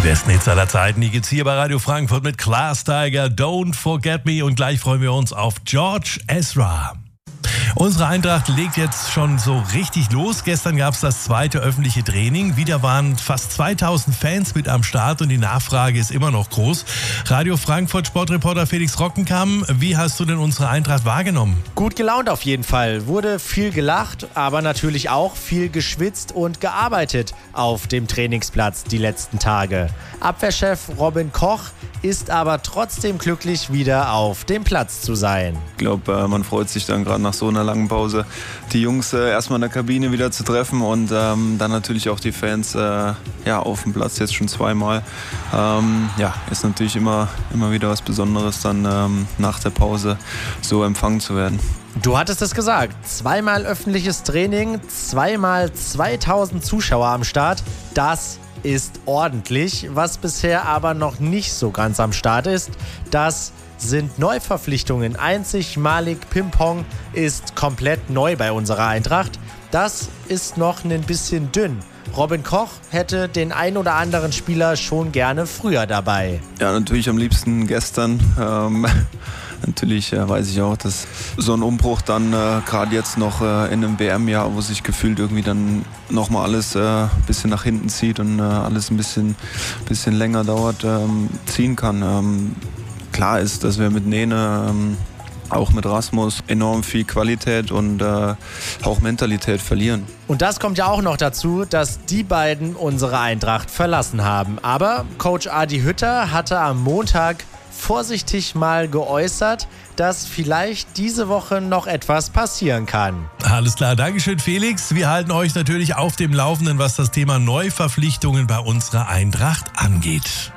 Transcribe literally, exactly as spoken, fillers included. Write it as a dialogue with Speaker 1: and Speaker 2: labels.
Speaker 1: besten Hits aller Zeiten, die gibt's hier bei Radio Frankfurt mit Class Tiger, Don't Forget Me, und gleich freuen wir uns auf George Ezra. Unsere Eintracht legt jetzt schon so richtig los. Gestern gab es das zweite öffentliche Training. Wieder waren fast zweitausend Fans mit am Start und die Nachfrage ist immer noch groß. Radio Frankfurt Sportreporter Felix Rockenkamm, wie hast du denn unsere Eintracht wahrgenommen?
Speaker 2: Gut gelaunt auf jeden Fall. Wurde viel gelacht, aber natürlich auch viel geschwitzt und gearbeitet auf dem Trainingsplatz die letzten Tage. Abwehrchef Robin Koch ist aber trotzdem glücklich, wieder auf dem Platz zu sein.
Speaker 3: Ich glaube, man freut sich dann gerade nach so einer langen Pause, die Jungs äh, erstmal in der Kabine wieder zu treffen und ähm, dann natürlich auch die Fans äh, ja, auf dem Platz jetzt schon zweimal. Ähm, ja, ist natürlich immer, immer wieder was Besonderes, dann ähm, nach der Pause so empfangen zu werden.
Speaker 2: Du hattest es gesagt, zweimal öffentliches Training, zweimal zweitausend Zuschauer am Start, das ist ordentlich. Was bisher aber noch nicht so ganz am Start ist, das sind Neuverpflichtungen. Einzig Malik Pimpong ist komplett neu bei unserer Eintracht. Das ist noch ein bisschen dünn. Robin Koch hätte den ein oder anderen Spieler schon gerne früher dabei.
Speaker 3: Ja, natürlich am liebsten gestern. Ähm, natürlich äh, weiß ich auch, dass so ein Umbruch dann äh, gerade jetzt noch äh, in einem W M-Jahr, wo sich gefühlt irgendwie dann nochmal alles ein äh, bisschen nach hinten zieht und äh, alles ein bisschen, bisschen länger dauert, ähm, ziehen kann. Ähm, klar ist, dass wir mit Nene, ähm, auch mit Rasmus, enorm viel Qualität und äh, auch Mentalität verlieren.
Speaker 2: Und das kommt ja auch noch dazu, dass die beiden unsere Eintracht verlassen haben. Aber Coach Adi Hütter hatte am Montag vorsichtig mal geäußert, dass vielleicht diese Woche noch etwas passieren kann.
Speaker 1: Alles klar, Dankeschön Felix. Wir halten euch natürlich auf dem Laufenden, was das Thema Neuverpflichtungen bei unserer Eintracht angeht.